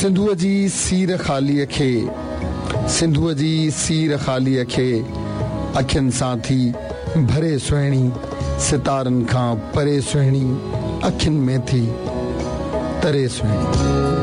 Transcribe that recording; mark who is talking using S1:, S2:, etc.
S1: सिंधुअ जी सीर ख़ालीअ खे सिंधुअ जी सीर ख़ालीअ खे अखियुनि सां थी भरे सुहिणी सितारनि खां परे सुहिणी अखियुनि में थी तरे सुहिणी।